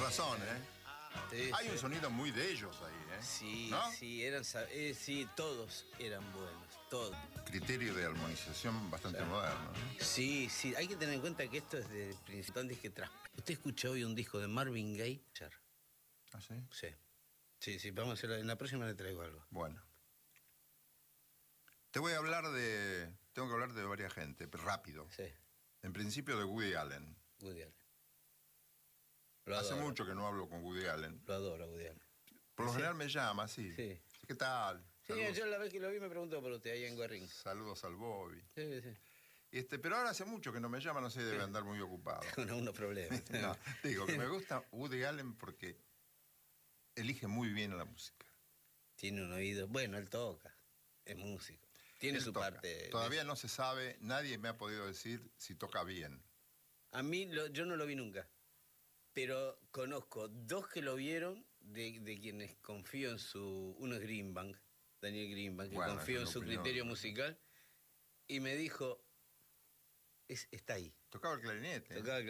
razón, ¿eh? Sí, Hay sí. un sonido muy de ellos ahí, ¿eh? Sí, ¿no? sí, sí, todos eran buenos, todos. Criterio de armonización bastante moderno, ¿no? Sí, sí, hay que tener en cuenta que esto es de principiantes que tras. ¿Usted escuchó hoy un disco de Marvin Gaye? ¿Ah, sí? Sí. Sí, sí, vamos a hacerlo. En la próxima le traigo algo. Bueno. Tengo que hablar de varias gente, pero rápido. Sí, En principio de Woody Allen. Woody Allen. Lo Hace adoro. mucho que no hablo con Woody Allen. Lo adoro, Woody Allen. Por lo Sí. general me llama, sí. Sí. ¿Qué tal? Sí, Saludos, yo la vez que lo vi me preguntó por usted, ahí en Guerrín. saludos al Bobby. Sí, sí. Pero ahora hace mucho que no me llama, no sé, debe andar muy ocupado. Con unos problemas. No, digo que me gusta Woody Allen porque elige muy bien la música. Tiene un oído. Bueno, él toca. Es músico. Tiene Él su toca. parte. Todavía no se sabe, nadie me ha podido decir si toca bien. A mí, yo no lo vi nunca. Pero conozco dos que lo vieron, de quienes confío en su... Uno es Greenbank, Daniel Greenbank, que Bueno, confío en es su una opinión. criterio musical. Y me dijo, está ahí. Tocaba el clarinete. Tocaba